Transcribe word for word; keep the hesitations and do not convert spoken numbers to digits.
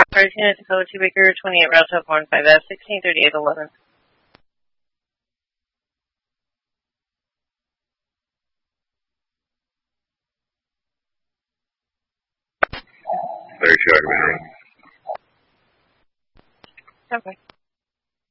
Cartina Tacoma two Baker, twenty-eight Route Top one five F, sixteen thirty-eight eleven. Very sure. Okay.